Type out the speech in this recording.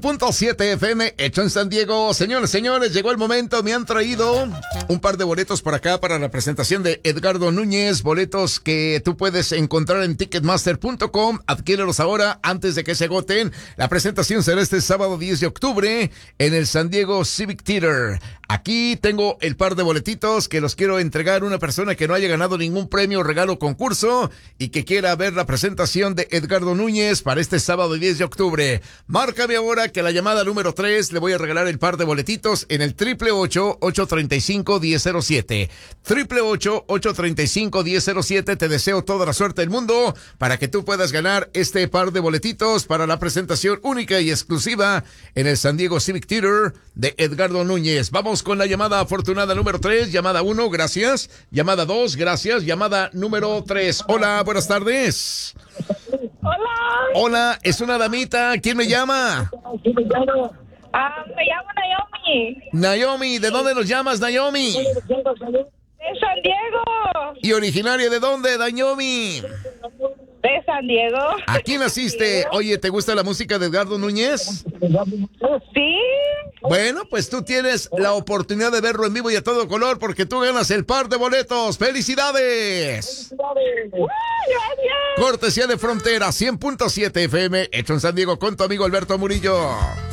100.7 FM, hecho en San Diego. Señores, llegó el momento. Me han traído un par de boletos por acá para la presentación de Edgardo Núñez. Boletos que tú puedes encontrar en Ticketmaster.com. Adquiérelos ahora antes de que se agoten. La presentación será este sábado 10 de octubre en el San Diego Civic Theater. Aquí tengo el par de boletitos que los quiero entregar a una persona que no haya ganado ningún premio, regalo, concurso y que quiera ver la presentación de Edgardo Núñez para este sábado 10 de octubre. Márcame ahora que a la llamada número 3 le voy a regalar el par de boletitos en el 888-835-1007. 888-835-1007. Te deseo toda la suerte del mundo para que tú puedas ganar este par de boletitos para la presentación única y exclusiva en el San Diego Civic Theater de Edgardo Núñez. Vamos con la llamada afortunada número 3. Llamada 1, gracias. Llamada 2, gracias. Llamada número 3. Hola, buenas tardes. Hola. Hola, es una damita. ¿Quién me llama? Me llamo Naomi. Naomi, ¿de dónde nos llamas, Naomi? De San Diego. ¿Y originaria de dónde, Naomi? De San Diego. Aquí naciste. Oye, ¿te gusta la música de Edgardo Núñez? Sí. Bueno, pues tú tienes la oportunidad de verlo en vivo y a todo color porque tú ganas el par de boletos. ¡Felicidades! Gracias. Cortesía de Frontera 100.7 FM, hecho en San Diego con tu amigo Alberto Murillo.